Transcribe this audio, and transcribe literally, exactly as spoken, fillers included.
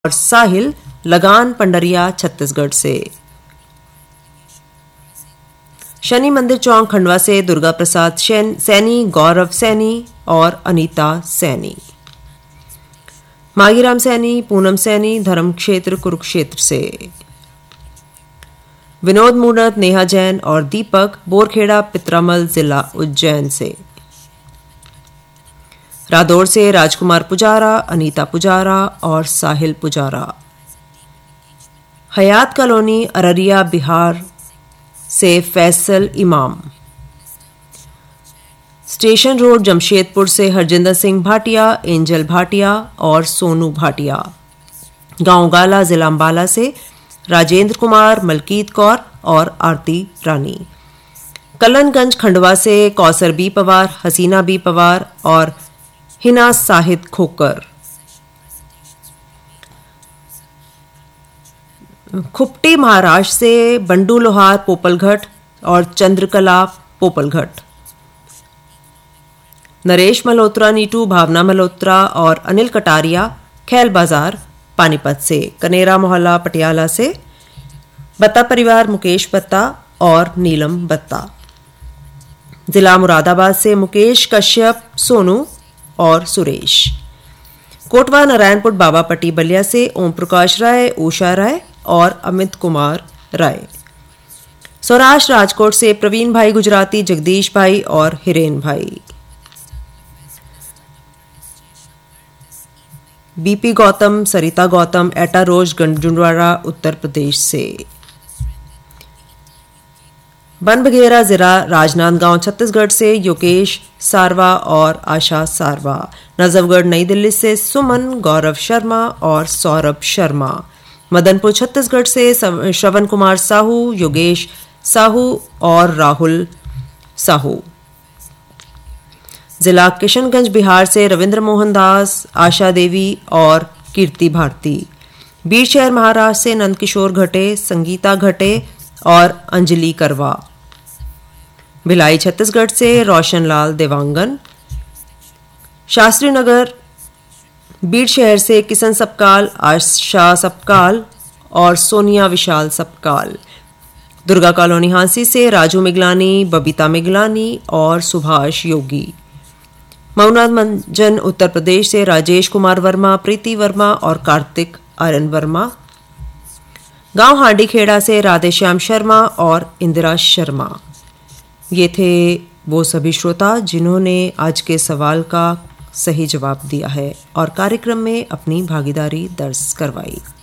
और साहिल लगान पंडरिया छत्तीसगढ़ से। शनि मंदिर चौक खंडवा से दुर्गा प्रसाद सैनी, गौरव सैनी और अनीता सैनी। मागीराम सैनी, पूनम सैनी धर्म क्षेत्र कुरुक्षेत्र से। विनोद मूर्त, नेहा जैन और दीपक बोरखेड़ा पित्रामल जिला उज्जैन से। रादौर से राजकुमार पुजारा, अनीता पुजारा और साहिल पुजारा। हयात कॉलोनी अररिया बिहार से फैसल इमाम। स्टेशन रोड जमशेदपुर से हरजिंदर सिंह भाटिया, एंजल भाटिया और सोनू भाटिया। गांव गाला जिला अंबाला से राजेंद्र कुमार, मलकीत कौर और आरती रानी। कलनगंज खंडवा से कौसर बी पवार, हसीना बी पवार और हिना साहिद खोकर। खुपटी महाराष्ट्र से बंडू लोहार पोपलघट और चंद्रकला पोपलघट। नरेश मल्होत्रा नीटू, भावना मल्होत्रा और अनिल कटारिया खैल बाजार पानीपत से। कनेरा मोहल्ला पटियाला से बत्ता परिवार मुकेश बत्ता और नीलम बत्ता। जिला मुरादाबाद से मुकेश कश्यप, सोनू और सुरेश। कोटवा नारायणपुर बाबापट्टी बलिया से ओम प्रकाश राय, उषा राय और अमित कुमार राय। सौराष्ट्र राजकोट से प्रवीण भाई गुजराती, जगदीश भाई और हिरेन भाई। बीपी गौतम, सरिता गौतम एटा रोज गंजुंडवाड़ा उत्तर प्रदेश से। बनबघेरा जिला राजनांदगांव छत्तीसगढ़ से योगेश सारवा और आशा सारवा। नजफगढ़ नई दिल्ली से सुमन, गौरव शर्मा और सौरभ शर्मा। मदनपुर छत्तीसगढ़ से श्रवण कुमार साहू, योगेश साहू और राहुल साहू। जिला किशनगंज बिहार से रविंद्र मोहन दास, आशा देवी और कीर्ति भारती। बीरशहर महाराष्ट्र से नंदकिशोर घटे, संगीता घटे और अंजलि करवा। भिलाई छत्तीसगढ़ से रोशनलाल देवांगन। शास्त्री नगर बीरशहर से किशन सपकाल, आशा सपकाल और सोनिया विशाल सपकाल। दुर्गा कॉलोनी हांसी से राजू मिगलानी, बबीता मिगलानी और सुभाष योगी। मऊनाथ मंजन उत्तर प्रदेश से राजेश कुमार वर्मा, प्रीति वर्मा और कार्तिक आर्यन वर्मा। गांव हांडी खेड़ा से राधेश्याम शर्मा और इंदिरा शर्मा। ये थे वो सभी श्रोता जिन्होंने आज के सवाल का सही जवाब दिया है और कार्यक्रम में अपनी भागीदारी दर्ज करवाई।